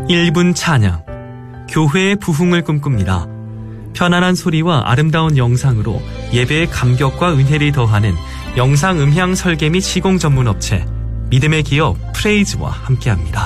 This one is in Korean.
1분 찬양, 교회의 부흥을 꿈꿉니다. 편안한 소리와 아름다운 영상으로 예배의 감격과 은혜를 더하는 영상 음향 설계 및 시공 전문 업체 믿음의 기업 프레이즈와 함께합니다.